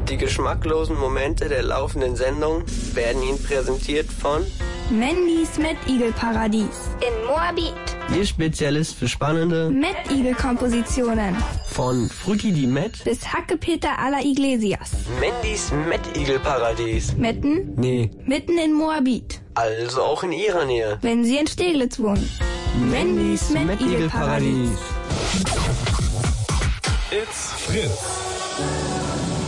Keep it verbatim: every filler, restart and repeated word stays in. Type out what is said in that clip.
Die geschmacklosen Momente der laufenden Sendung werden Ihnen präsentiert von Mandys Mettigel-Paradies in Moabit. Ihr Spezialist für spannende Mettigel-Kompositionen. Von Frutti di Met bis Hackepeter à la Iglesias. Mandys Mettigel-Paradies. Metten? Nee. Mitten in Moabit. Also auch in Ihrer Nähe. Wenn Sie in Steglitz wohnen. Mandys Mettigel-Paradies. It's Fritz.